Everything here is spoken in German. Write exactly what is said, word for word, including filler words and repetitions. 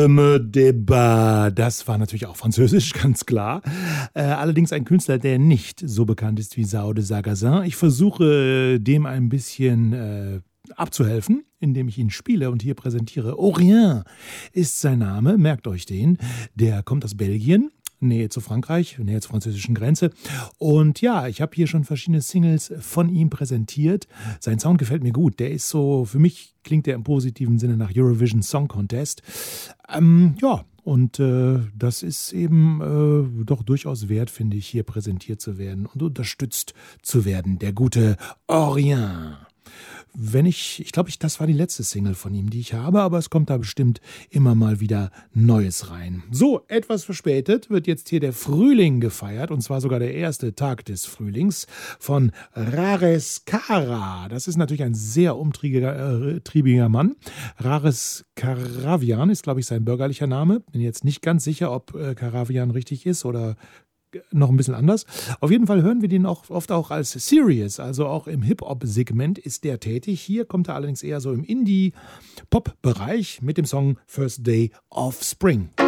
Me Débat, das war natürlich auch französisch, ganz klar. Äh, allerdings ein Künstler, der nicht so bekannt ist wie Sao de Sarrazin. Ich versuche dem ein bisschen äh, abzuhelfen, indem ich ihn spiele und hier präsentiere. Orien ist sein Name, merkt euch den. Der kommt aus Belgien. Nähe zu Frankreich, Nähe zur französischen Grenze. Und ja, ich habe hier schon verschiedene Singles von ihm präsentiert. Sein Sound gefällt mir gut. Der ist so, für mich klingt der im positiven Sinne nach Eurovision Song Contest. Ähm, ja, und äh, das ist eben äh, doch durchaus wert, finde ich, hier präsentiert zu werden und unterstützt zu werden. Der gute Orien. Wenn ich, ich glaube, ich, das war die letzte Single von ihm, die ich habe, aber es kommt da bestimmt immer mal wieder Neues rein. So, etwas verspätet wird jetzt hier der Frühling gefeiert, und zwar sogar der erste Tag des Frühlings von Rares Kara. Das ist natürlich ein sehr umtriebiger äh, triebiger Mann. Rares Karavian ist, glaube ich, sein bürgerlicher Name. Bin jetzt nicht ganz sicher, ob äh, Karavian richtig ist oder noch ein bisschen anders. Auf jeden Fall hören wir den auch oft auch als Serious, also auch im Hip-Hop-Segment ist der tätig. Hier kommt er allerdings eher so im Indie-Pop-Bereich mit dem Song First Day of Spring.